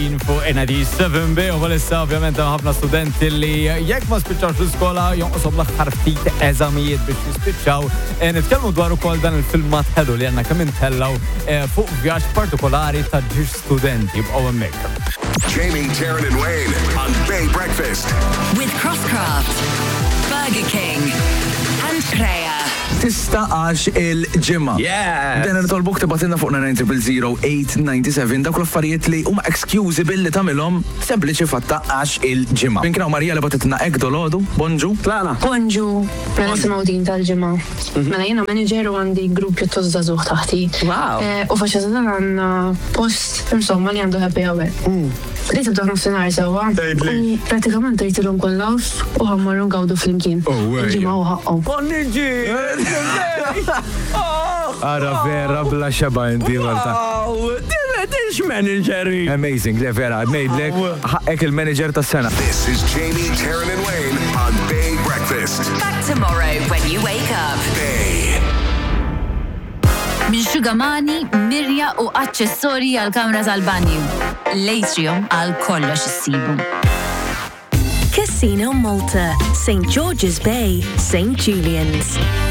fuq Enadi 7B u bħalissa ovvjament hemm ħafna studenti li jekk ma spiċċawx l-iskola jonqoshom l-aħħar ftit eżamijiet biex jispiċċaw. Nitkellmu dwar ukoll dan il-filmat ħelu li għandna kemm intellaw fuq vjaġġ partikolari ta' ġiex studenti b'qgħu hemmhekk. Jamie, Taryn and Wayne on Bay Breakfast with Crosscraft, Burger King and Kreia. Tista' għax il-ġimma. Yeah! Dan nitolbuk tibatilna fuq 9000897 dawk l-affarijiet li huma excusable li tagħmilhom sempliċi fatta għax il-ġimma. Kien Marija li batitna hekk dolodu, bonġu. Tlaqna. Bonġu, mela nisimgħu din tal-ġimma. Mela jiena manager u għandi grupp pjuttost żagħżugħ taħti. Wow. U faċċa dan għandna post insomma li għandu happy hour. Rrid ibda nofsinhar sewwa. Pratikament rridilhom kollha u ħammorru ngawdu flimkien. Il-ġimgħa u ħaqhom. Ara vera bla xeba inti Marta. Dix manageri. Amazing, vera, ngħidlek ħaqek il-manager tas-sena. This is Jamie, Taryn and Wayne on Bay Breakfast. Back tomorrow when you wake up. Bay. Min Xugamani, Mirja u aċċessorji għal-kamra tal-banju. L-Atrium għal kollox issibu. Casino Malta, St. George's Bay, St. Julian's.